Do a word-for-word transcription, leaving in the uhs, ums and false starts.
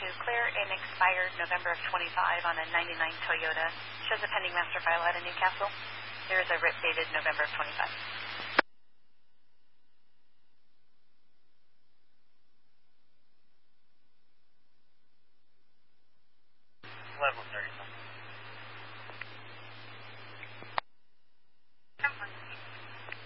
clear an expired November of twenty-five on a ninety-nine Toyota. Shows a pending master file out of Newcastle. There is a R I P dated November of twenty-five.